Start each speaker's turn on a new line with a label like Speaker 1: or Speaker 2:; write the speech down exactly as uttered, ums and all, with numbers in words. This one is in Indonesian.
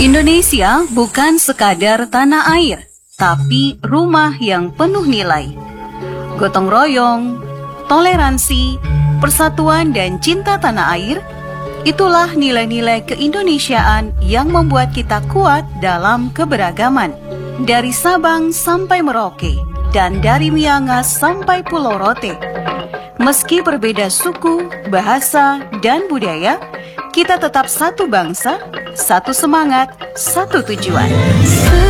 Speaker 1: Indonesia bukan sekadar tanah air, tapi rumah yang penuh nilai. Gotong royong, toleransi, persatuan dan cinta tanah air, itulah nilai-nilai keindonesiaan yang membuat kita kuat dalam keberagaman. Dari Sabang sampai Merauke, dan dari Miangas sampai Pulau Rote. Meski berbeda suku, bahasa, dan budaya, kita tetap satu bangsa, satu semangat, satu tujuan.